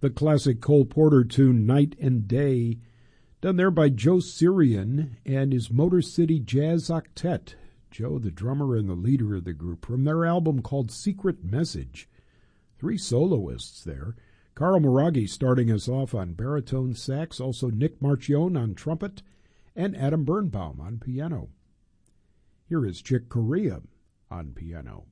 The classic Cole Porter tune, Night and Day, done there by Joe Sirian and his Motor City Jazz Octet. Joe, the drummer and the leader of the group, from their album called Secret Message. 3 soloists there. Carl Maraghi starting us off on baritone sax, also Nick Marchione on trumpet, and Adam Birnbaum on piano. Here is Chick Corea on piano.